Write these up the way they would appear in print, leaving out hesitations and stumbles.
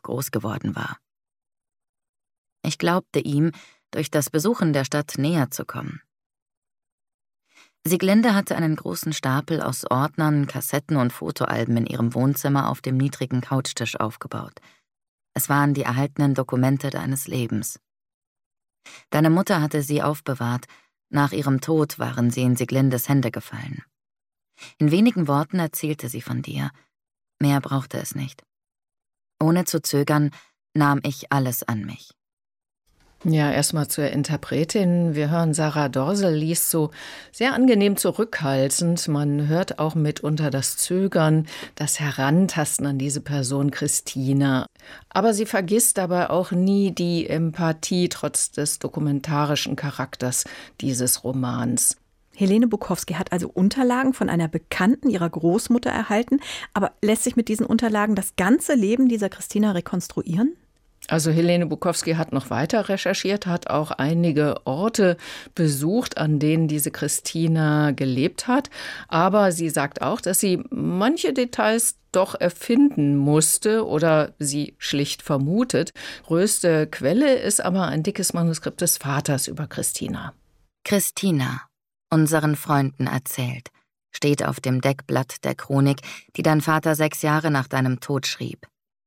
groß geworden war. Ich glaubte ihm, durch das Besuchen der Stadt näher zu kommen. Sieglinde hatte einen großen Stapel aus Ordnern, Kassetten und Fotoalben in ihrem Wohnzimmer auf dem niedrigen Couchtisch aufgebaut. Es waren die erhaltenen Dokumente deines Lebens. Deine Mutter hatte sie aufbewahrt. Nach ihrem Tod waren sie in Sieglindes Hände gefallen. In wenigen Worten erzählte sie von dir. Mehr brauchte es nicht. Ohne zu zögern nahm ich alles an mich. Ja, erstmal zur Interpretin. Wir hören, Sarah Dorsel liest so sehr angenehm zurückhaltend. Man hört auch mitunter das Zögern, das Herantasten an diese Person Christina. Aber sie vergisst dabei auch nie die Empathie trotz des dokumentarischen Charakters dieses Romans. Helene Bukowski hat also Unterlagen von einer Bekannten ihrer Großmutter erhalten. Aber lässt sich mit diesen Unterlagen das ganze Leben dieser Christina rekonstruieren? Also Helene Bukowski hat noch weiter recherchiert, hat auch einige Orte besucht, an denen diese Christina gelebt hat. Aber sie sagt auch, dass sie manche Details doch erfinden musste oder sie schlicht vermutet. Größte Quelle ist aber ein dickes Manuskript des Vaters über Christina. Christina, unseren Freunden erzählt, steht auf dem Deckblatt der Chronik, die dein Vater 6 Jahre nach deinem Tod schrieb.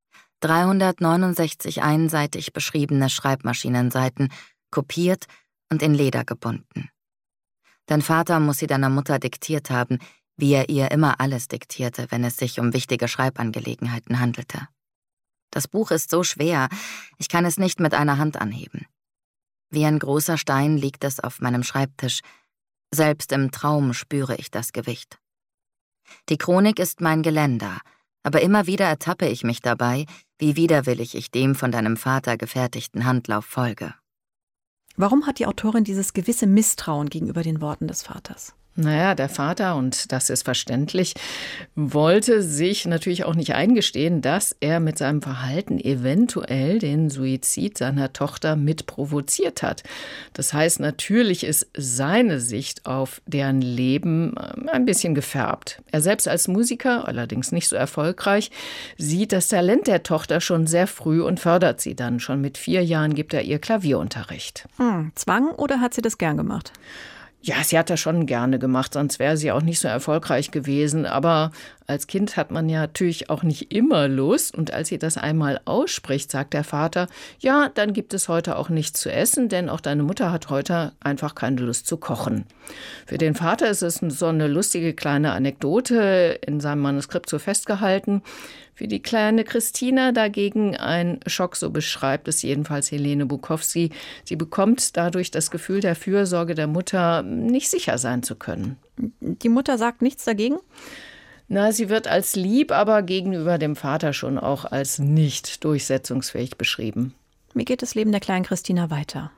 369 einseitig beschriebene Schreibmaschinenseiten, kopiert und in Leder gebunden. Dein Vater muss sie deiner Mutter diktiert haben, wie er ihr immer alles diktierte, wenn es sich um wichtige Schreibangelegenheiten handelte. Das Buch ist so schwer, ich kann es nicht mit einer Hand anheben. Wie ein großer Stein liegt es auf meinem Schreibtisch. Selbst im Traum spüre ich das Gewicht. Die Chronik ist mein Geländer, aber immer wieder ertappe ich mich dabei, wie widerwillig ich dem von deinem Vater gefertigten Handlauf folge. Warum hat die Autorin dieses gewisse Misstrauen gegenüber den Worten des Vaters? Naja, der Vater, und das ist verständlich, wollte sich natürlich auch nicht eingestehen, dass er mit seinem Verhalten eventuell den Suizid seiner Tochter mit provoziert hat. Das heißt, natürlich ist seine Sicht auf deren Leben ein bisschen gefärbt. Er selbst als Musiker, allerdings nicht so erfolgreich, sieht das Talent der Tochter schon sehr früh und fördert sie dann. Schon mit 4 Jahren gibt er ihr Klavierunterricht. Zwang oder hat sie das gern gemacht? Ja, sie hat das schon gerne gemacht, sonst wäre sie auch nicht so erfolgreich gewesen. Aber als Kind hat man ja natürlich auch nicht immer Lust. Und als sie das einmal ausspricht, sagt der Vater, ja, dann gibt es heute auch nichts zu essen, denn auch deine Mutter hat heute einfach keine Lust zu kochen. Für den Vater ist es so eine lustige kleine Anekdote in seinem Manuskript so festgehalten. Für die kleine Christina dagegen ein Schock, so beschreibt es jedenfalls Helene Bukowski. Sie bekommt dadurch das Gefühl der Fürsorge der Mutter, nicht sicher sein zu können. Die Mutter sagt nichts dagegen? Na, sie wird als lieb, aber gegenüber dem Vater schon auch als nicht durchsetzungsfähig beschrieben. Wie geht das Leben der kleinen Christina weiter?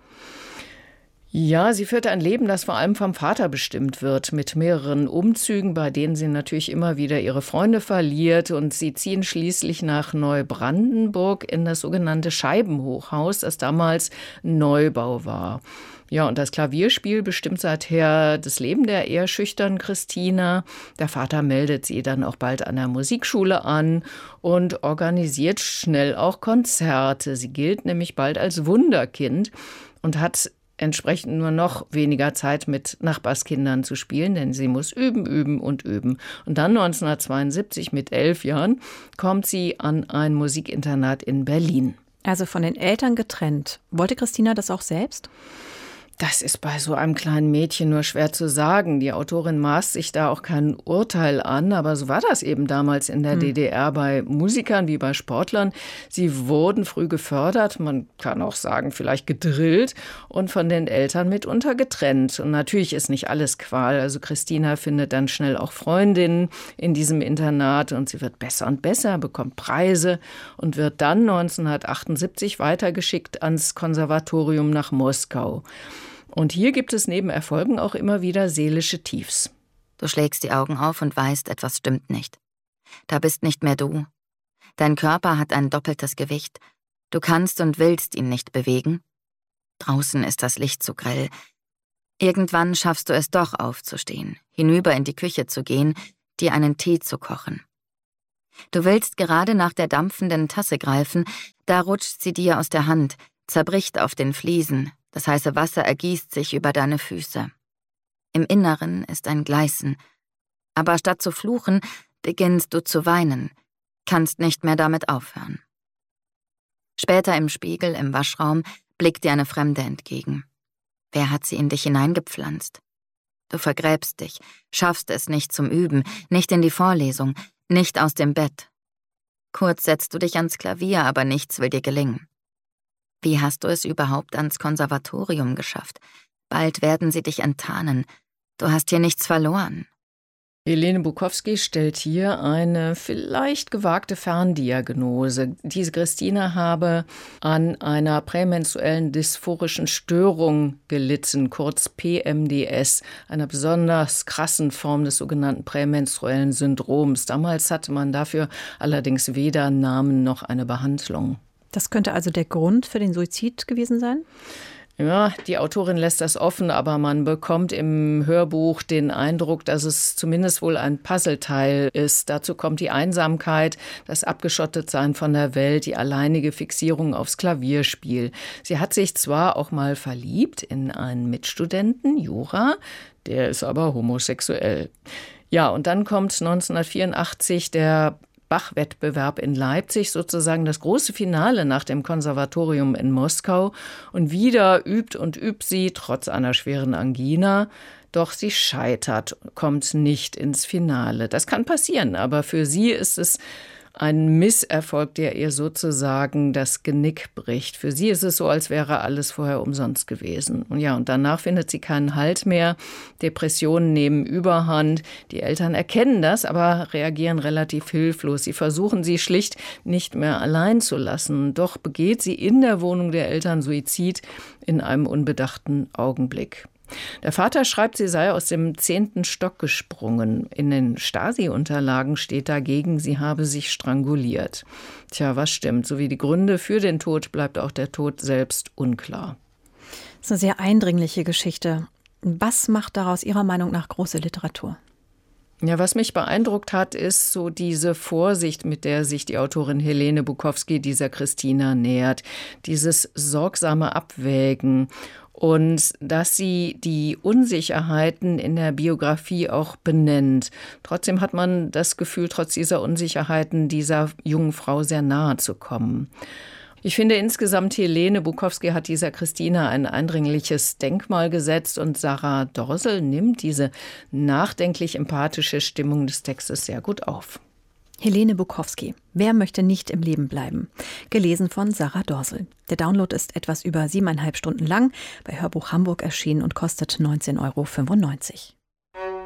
Ja, sie führte ein Leben, das vor allem vom Vater bestimmt wird, mit mehreren Umzügen, bei denen sie natürlich immer wieder ihre Freunde verliert. Und sie ziehen schließlich nach Neubrandenburg in das sogenannte Scheibenhochhaus, das damals Neubau war. Ja, und das Klavierspiel bestimmt seither das Leben der eher schüchternen Christina. Der Vater meldet sie dann auch bald an der Musikschule an und organisiert schnell auch Konzerte. Sie gilt nämlich bald als Wunderkind und hat entsprechend nur noch weniger Zeit mit Nachbarskindern zu spielen, denn sie muss üben, üben und üben. Und dann 1972 mit 11 Jahren kommt sie an ein Musikinternat in Berlin. Also von den Eltern getrennt. Wollte Christina das auch selbst? Das ist bei so einem kleinen Mädchen nur schwer zu sagen. Die Autorin maßt sich da auch kein Urteil an, aber so war das eben damals in der DDR bei Musikern wie bei Sportlern. Sie wurden früh gefördert, man kann auch sagen, vielleicht gedrillt und von den Eltern mitunter getrennt. Und natürlich ist nicht alles Qual. Also Christina findet dann schnell auch Freundinnen in diesem Internat und sie wird besser und besser, bekommt Preise und wird dann 1978 weitergeschickt ans Konservatorium nach Moskau. Und hier gibt es neben Erfolgen auch immer wieder seelische Tiefs. Du schlägst die Augen auf und weißt, etwas stimmt nicht. Da bist nicht mehr du. Dein Körper hat ein doppeltes Gewicht. Du kannst und willst ihn nicht bewegen. Draußen ist das Licht zu grell. Irgendwann schaffst du es doch aufzustehen, hinüber in die Küche zu gehen, dir einen Tee zu kochen. Du willst gerade nach der dampfenden Tasse greifen, da rutscht sie dir aus der Hand, zerbricht auf den Fliesen, das heiße Wasser ergießt sich über deine Füße. Im Inneren ist ein Gleißen, aber statt zu fluchen, beginnst du zu weinen, kannst nicht mehr damit aufhören. Später im Spiegel im Waschraum blickt dir eine Fremde entgegen. Wer hat sie in dich hineingepflanzt? Du vergräbst dich, schaffst es nicht zum Üben, nicht in die Vorlesung, nicht aus dem Bett. Kurz setzt du dich ans Klavier, aber nichts will dir gelingen. Wie hast du es überhaupt ans Konservatorium geschafft? Bald werden sie dich enttarnen. Du hast hier nichts verloren. Helene Bukowski stellt hier eine vielleicht gewagte Ferndiagnose. Diese Christina habe an einer prämenstruellen dysphorischen Störung gelitten, kurz PMDS, einer besonders krassen Form des sogenannten prämenstruellen Syndroms. Damals hatte man dafür allerdings weder Namen noch eine Behandlung. Das könnte also der Grund für den Suizid gewesen sein? Ja, die Autorin lässt das offen, aber man bekommt im Hörbuch den Eindruck, dass es zumindest wohl ein Puzzleteil ist. Dazu kommt die Einsamkeit, das Abgeschottetsein von der Welt, die alleinige Fixierung aufs Klavierspiel. Sie hat sich zwar auch mal verliebt in einen Mitstudenten, Jura, der ist aber homosexuell. Ja, und dann kommt 1984 der Bach-Wettbewerb in Leipzig, sozusagen das große Finale nach dem Konservatorium in Moskau. Und wieder übt sie, trotz einer schweren Angina. Doch sie scheitert, kommt nicht ins Finale. Das kann passieren, aber für sie ist es ein Misserfolg, der ihr sozusagen das Genick bricht. Für sie ist es so, als wäre alles vorher umsonst gewesen. Und ja, und danach findet sie keinen Halt mehr. Depressionen nehmen Überhand. Die Eltern erkennen das, aber reagieren relativ hilflos. Sie versuchen, sie schlicht nicht mehr allein zu lassen. Doch begeht sie in der Wohnung der Eltern Suizid in einem unbedachten Augenblick. Der Vater schreibt, sie sei aus dem 10. Stock gesprungen. In den Stasi-Unterlagen steht dagegen, sie habe sich stranguliert. Tja, was stimmt? Sowie die Gründe für den Tod bleibt auch der Tod selbst unklar. Das ist eine sehr eindringliche Geschichte. Was macht daraus Ihrer Meinung nach große Literatur? Ja, was mich beeindruckt hat, ist so diese Vorsicht, mit der sich die Autorin Helene Bukowski dieser Christina nähert. Dieses sorgsame Abwägen. Und dass sie die Unsicherheiten in der Biografie auch benennt. Trotzdem hat man das Gefühl, trotz dieser Unsicherheiten dieser jungen Frau sehr nahe zu kommen. Ich finde insgesamt, Helene Bukowski hat dieser Christina ein eindringliches Denkmal gesetzt und Sarah Dorsel nimmt diese nachdenklich-empathische Stimmung des Textes sehr gut auf. Helene Bukowski. Wer möchte nicht im Leben bleiben? Gelesen von Sarah Dorsel. Der Download ist etwas über 7,5 Stunden lang, bei Hörbuch Hamburg erschienen und kostet 19,95 €.